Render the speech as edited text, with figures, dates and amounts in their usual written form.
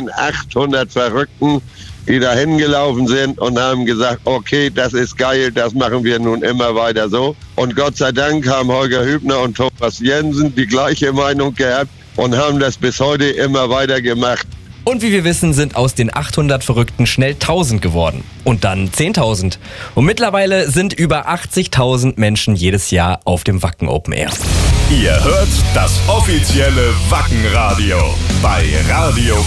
den 800 Verrückten, die da hingelaufen sind und haben gesagt, okay, das ist geil, das machen wir nun immer weiter so. Und Gott sei Dank haben Holger Hübner und Thomas Jensen die gleiche Meinung gehabt und haben das bis heute immer weiter gemacht. Und wie wir wissen, sind aus den 800 Verrückten schnell 1000 geworden. Und dann 10.000. Und mittlerweile sind über 80.000 Menschen jedes Jahr auf dem Wacken Open Air. Ihr hört das offizielle Wackenradio bei Radio